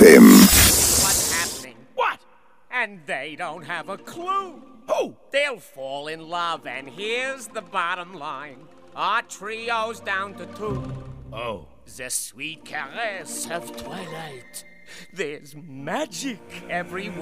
him. What's happening? What? And they don't have a clue. Who? They'll fall in love, and here's the bottom line. Our trio's down to 2. Oh. The sweet caress of twilight. There's magic everywhere.